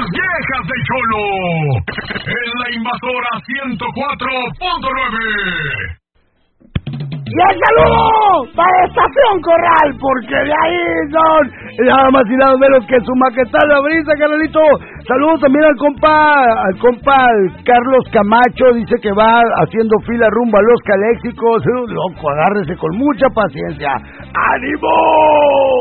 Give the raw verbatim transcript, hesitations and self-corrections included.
las viejas del Cholo. En la Invasora ciento cuatro punto nueve. Y el saludo para Estación Corral, porque de ahí son nada más y nada menos que su maquetal la brisa, carnalito. Saludos también al compa, al compa Carlos Camacho, dice que va haciendo fila rumbo a los Caléxicos. Loco, agárrese con mucha paciencia. ¡Ánimo!